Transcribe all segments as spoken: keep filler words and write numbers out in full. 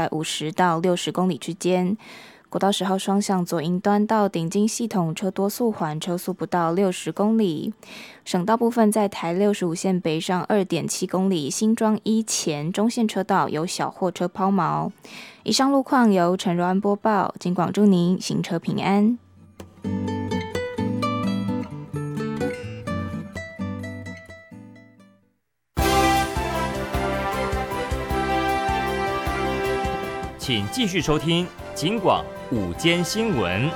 在五十到六十公里之间。国道十号双向左营端到顶金系统车多速缓，车速不到六十公里。省道部分在台六十五线北上 二点七公里，新庄一前中线车道有小货车抛锚。以上路况由陈柔安播报，警广祝您行车平安。 请继续收听警广午间新闻。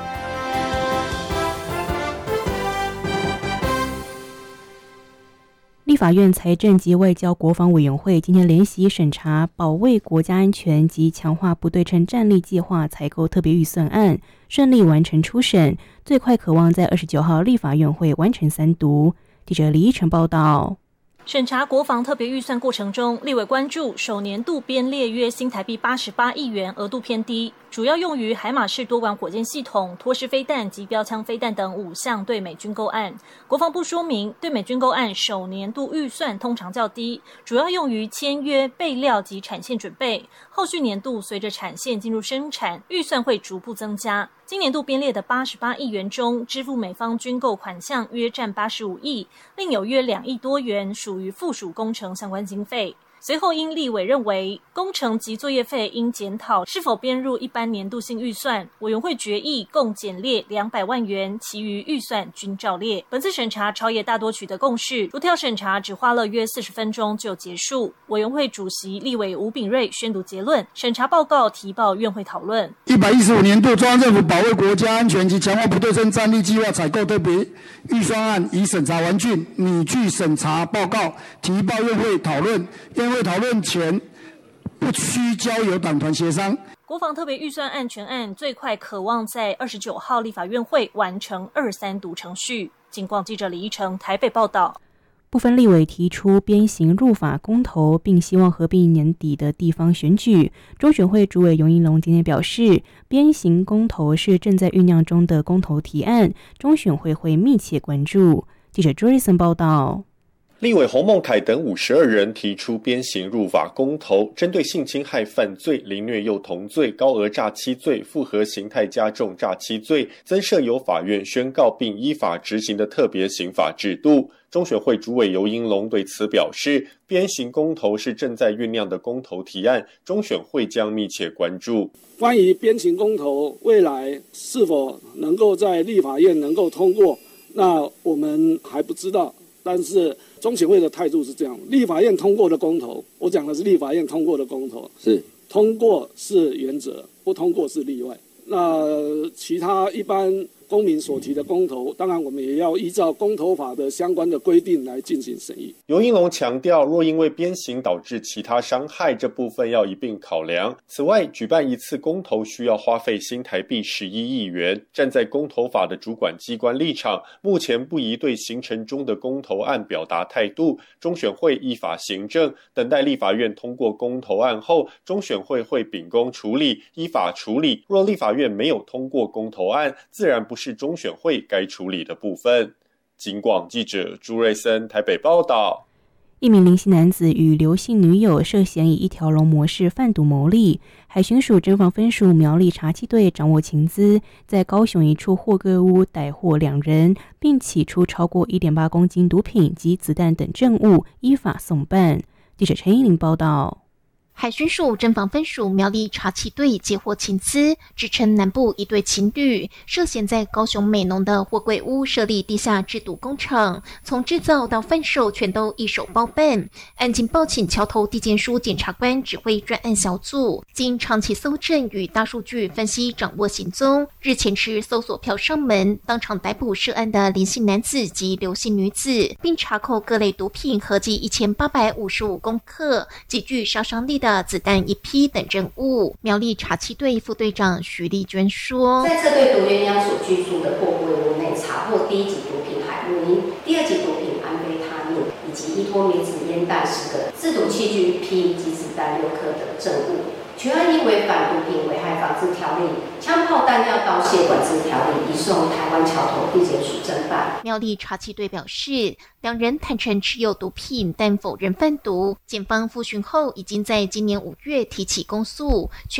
立法院财政及外交国防委员会今天联席审查保卫国家安全及强化不对称战力计划采购特别预算案，顺利完成初审，最快可望在二十九号立法院会完成三读。记者李依晨报道。 审查国防特别预算过程中，立委关注首年度编列约新台币八十八亿元，额度偏低，主要用于海马式多管火箭系统、托式飞弹及标枪飞弹等五项对美军购案。国防部说明，对美军购案首年度预算通常较低，主要用于签约、备料及产线准备。后续年度随着产线进入生产，预算会逐步增加。今年度编列的八十八亿元中，支付美方军购款项约占八十五亿，另有约两亿多元属于附属工程相关经费。随后因立委认为工程及作业费应检讨是否编入一般年度性预算，委员会决议共减列两百万元，其余预算均照列。本次审查朝野大多取得共识，逐条审查只花了约四十分钟就结束。委员会主席立委吴秉叡宣读结论，审查报告提报院会讨论。 一百一十五年度中央政府保卫国家安全及强化不对称战力计划采购特别预算案已审查完竣，拟具审查报告提报院会讨论。院会讨论前不需交由党团协商。 国防特别预算案全案最快可望在二十九号立法院会完成二三读程序。警广记者李依成台北报道。 部分立委提出鞭刑入法公投，并希望合并年底的地方选举。中选会主委游盈隆今天表示，鞭刑公投是正在酝酿中的公投提案，中选会会密切关注。记者 Jorison 报道。 立委洪孟凯等五十二人提出鞭刑入法公投，针对性侵害犯罪、凌虐幼童罪、高额诈欺罪、复合形态加重诈欺罪，增设由法院宣告并依法执行的特别刑法制度。中选会主委游盈隆对此表示，鞭刑公投是正在酝酿的公投提案，中选会将密切关注。 关于鞭刑公投未来是否能够在立法院能够通过，那我们还不知道。但是中选会的态度是这样，立法院通过的公投，我讲的是立法院通过的公投，是通过是原则，不通过是例外。那其他一般公民所提的公投，当然我们也要依照公投法的相关的规定来进行审议。 游盈隆强调，若因为鞭刑导致其他伤害，这部分要一并考量。此外，举办一次公投需要花费新台币十一亿元。站在公投法的主管机关立场，目前不宜对形成中的公投案表达态度。中选会依法行政，等待立法院通过公投案后，中选会会秉公处理，依法处理。若立法院没有通过公投案，自然不是中选会该处理的部分。警广记者朱瑞森台北报道。 一名林姓男子与刘姓女友涉嫌以一条龙模式贩毒牟利，海巡署侦防分署苗栗查缉队掌握情资，在高雄一处货柜屋逮获两人，并起出超过 一点八公斤毒品及子弹等证物，依法送办。记者陈依玲报道。 海巡署侦防分署苗栗查缉队接获情资，指称南部一对情侣涉嫌在高雄美浓的货柜屋设立地下制毒工厂，从制造到贩售全都一手包办。案经报请桥头地检署检察官指挥专案小组，经长期搜证与大数据分析掌握行踪，日前持搜索票上门，当场逮捕涉案的林姓男子及刘姓女子，并查扣各类毒品合计一千八百五十五公克，极具杀伤力的子弹一批等证物。苗栗查缉队副队长徐丽娟说， 在这对毒鸳鸯所居住的货柜屋内查获第一级毒品海洛因、第二级毒品安非他命以及依托米子烟弹十个、制毒器具一批及子弹六颗等证物。全案因违反毒品危害防治条例、枪炮弹药刀械管制条例，移送台湾桥头地检署侦办。 苗栗查缉队表示，两人坦承持有毒品，但否认贩毒。检方复讯后，已经在今年五月提起公诉。